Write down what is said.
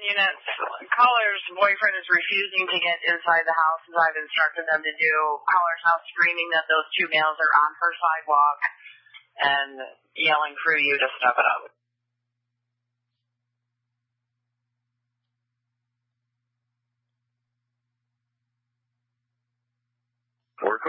units. Caller's boyfriend is refusing to get inside the house as I've instructed them to do. Caller's now screaming that those two males are on her sidewalk and yelling for you to step it up.